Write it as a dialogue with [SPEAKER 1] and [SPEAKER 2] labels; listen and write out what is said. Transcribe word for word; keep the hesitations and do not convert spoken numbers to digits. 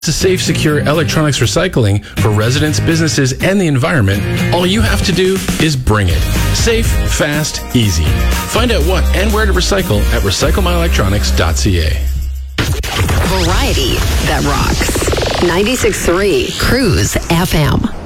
[SPEAKER 1] To safe, secure electronics recycling for residents, businesses, and the environment, all you have to do is bring it. Safe, fast, easy. Find out what and where to recycle at recycle my electronics dot c a.
[SPEAKER 2] Variety that rocks. ninety-six point three Cruise F M.